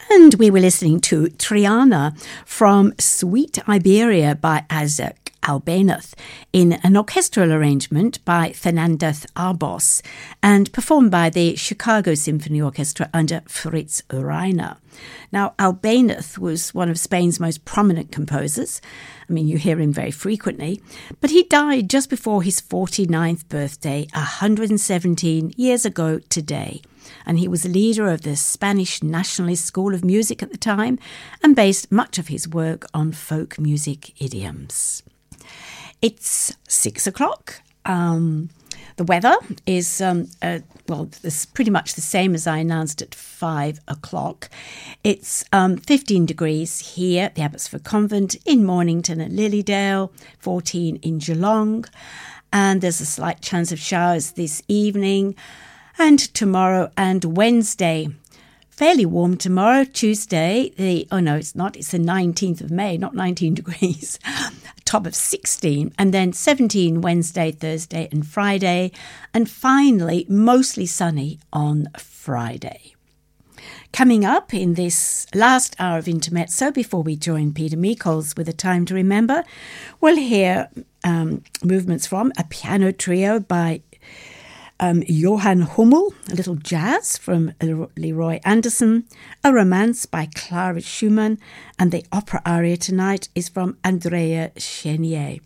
And we were listening to Triana from Sweet Iberia by Isaac Albéniz in an orchestral arrangement by Fernandez Arbós and performed by the Chicago Symphony Orchestra under Fritz Reiner. Now, Albéniz was one of Spain's most prominent composers. I mean, you hear him very frequently, but he died just before his 49th birthday, 117 years ago today. And he was a leader of the Spanish Nationalist School of Music at the time and based much of his work on folk music idioms. It's 6 o'clock. The weather is, it's pretty much the same as I announced at 5 o'clock. It's 15 degrees here at the Abbotsford Convent, in Mornington and Lilydale, 14 in Geelong. And there's a slight chance of showers this evening and tomorrow and Wednesday. Fairly warm tomorrow, Tuesday. It's not. It's the 19th of May, not 19 degrees. Top of 16. And then 17 Wednesday, Thursday and Friday. And finally, mostly sunny on Friday. Coming up in this last hour of Intermezzo, before we join Peter Meikles with A Time to Remember, we'll hear movements from a piano trio by Johann Hummel, a little jazz from Leroy Anderson, a romance by Clara Schumann, and the opera aria tonight is from Andrea Chenier.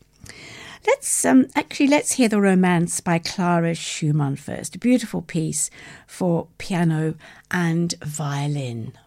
Let's hear the romance by Clara Schumann first, a beautiful piece for piano and violin.